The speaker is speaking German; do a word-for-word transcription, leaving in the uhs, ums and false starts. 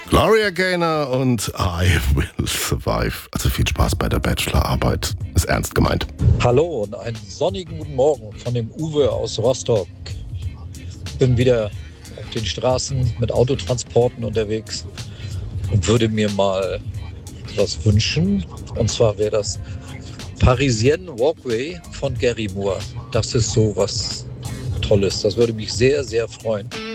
Gloria Gaynor und I Will Survive. Also viel Spaß bei der Bachelorarbeit. Ist ernst gemeint. Hallo und einen sonnigen guten Morgen von dem Uwe aus Rostock. Bin wieder auf den Straßen mit Autotransporten unterwegs und würde mir mal was wünschen. Und zwar wäre das Parisienne Walkway von Gary Moore. Das ist so was Tolles. Das würde mich sehr, sehr freuen.